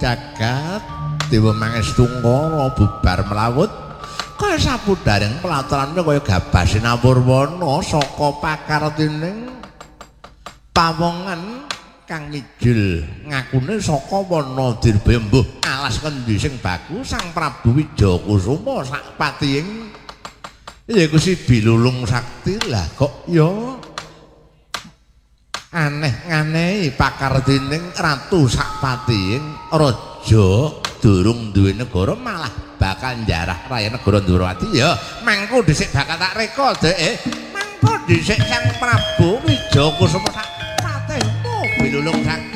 jagat dewa mangestu ngara bubar melawut kaya sapudaring pelataran kaya gabah sinapurwana saka pakartining pawongan kang ngijil ngakune saka wana dirbaya mbuh alas kendi sing baku Sang Prabu Wijakusuma sak patihing yaiku si bilulung sakti lah kok ya aneh-aneh pakartining ratu sak patihing raja durung duwe negara malah bakal njarah raya negara Ndrawati ya mangko dhisik bakal tak reka dek mangko dhisik Sang Prabu Wijakusuma sak patihmu bilulung sakti